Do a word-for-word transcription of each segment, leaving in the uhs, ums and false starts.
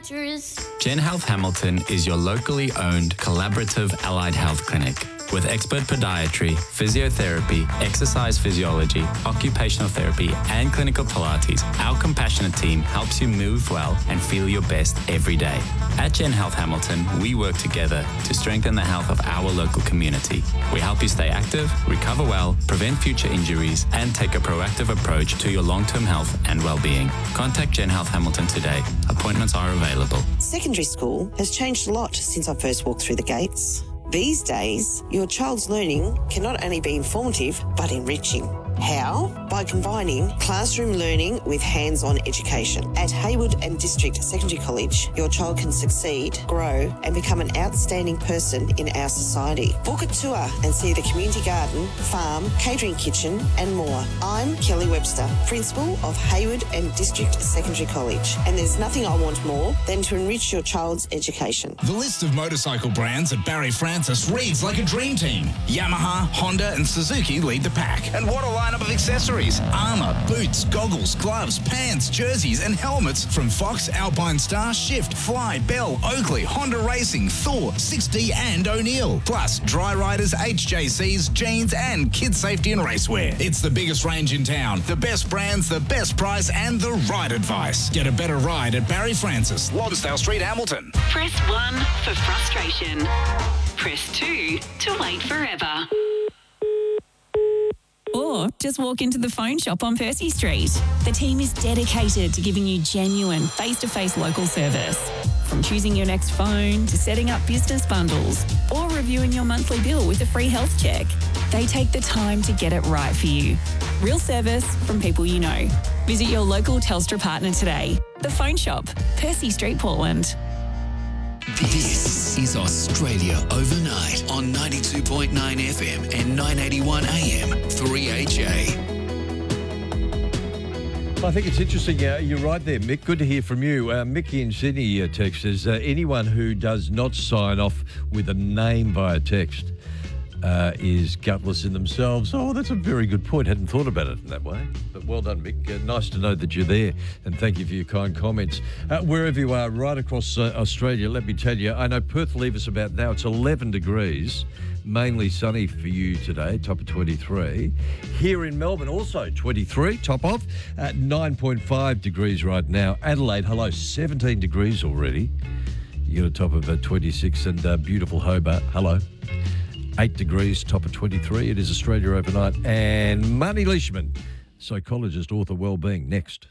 Gen Health Hamilton is your locally owned collaborative allied health clinic. With expert podiatry, physiotherapy, exercise physiology, occupational therapy, and clinical Pilates, our compassionate team helps you move well and feel your best every day. At Gen Health Hamilton, we work together to strengthen the health of our local community. We help you stay active, recover well, prevent future injuries, and take a proactive approach to your long-term health and well-being. Contact Gen Health Hamilton today. Appointments are available. Secondary school has changed a lot since I first walked through the gates. These days, your child's learning can not only be informative, but enriching. How? By combining classroom learning with hands-on education. At Hayward and District Secondary College, your child can succeed, grow, and become an outstanding person in our society. Book a tour and see the community garden, farm, catering kitchen, and more. I'm Kelly Webster, Principal of Hayward and District Secondary College, and there's nothing I want more than to enrich your child's education. The list of motorcycle brands at Barry Francis reads like a dream team. Yamaha, Honda, and Suzuki lead the pack. And what a lineup of accessories: armour, boots, goggles, gloves, pants, jerseys, and helmets from Fox, Alpine Star, Shift, Fly, Bell, Oakley, Honda Racing, Thor, six D, and O'Neill. Plus, Dry Riders, H J Cs, jeans, and kids safety and racewear. It's the biggest range in town, the best brands, the best price, and the right advice. Get a better ride at Barry Francis, Lonsdale Street, Hamilton. Press one for frustration. Press two to wait forever. Or just walk into the phone shop on Percy Street. The team is dedicated to giving you genuine face-to-face local service. From choosing your next phone to setting up business bundles or reviewing your monthly bill with a free health check, they take the time to get it right for you. Real service from people you know. Visit your local Telstra partner today. The Phone Shop, Percy Street, Portland. This is Australia Overnight on ninety-two point nine F M and nine eighty-one A M, three H A. I think it's interesting. Uh, you're right there, Mick. Good to hear from you. Uh, Mickey in Sydney uh, texts us, uh, anyone who does not sign off with a name via text uh, is gutless in themselves. Oh, that's a very good point. Hadn't thought about it in that way. But well done, Mick. Uh, nice to know that you're there, and thank you for your kind comments. Uh, wherever you are, right across uh, Australia, let me tell you, I know Perth leave us about now. It's eleven degrees. Mainly sunny for you today, top of twenty-three. Here in Melbourne, also twenty-three, top of, at nine point five degrees right now. Adelaide, hello, seventeen degrees already. You got a top of uh, twenty-six, and uh, beautiful Hobart, hello, eight degrees, top of twenty-three. It is Australia Overnight. And Marnie Leishman, psychologist, author, wellbeing, next.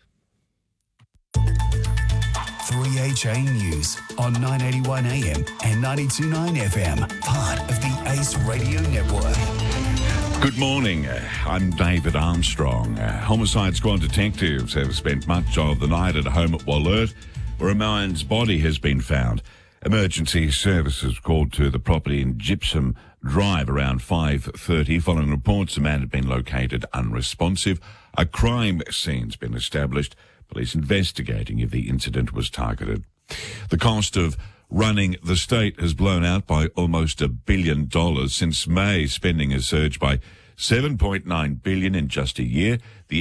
three H A News on nine eighty-one A M and ninety-two point nine F M, part of the Ace Radio Network. Good morning. Uh, I'm David Armstrong. Uh, homicide squad detectives have spent much of the night at a home at Wollert, where a man's body has been found. Emergency services called to the property in Gypsum Drive around five thirty. Following reports, the man had been located unresponsive. A crime scene's been established. Police investigating if the incident was targeted. The cost of running the state has blown out by almost a billion dollars. Since May, spending has surged by seven point nine billion dollars in just a year. The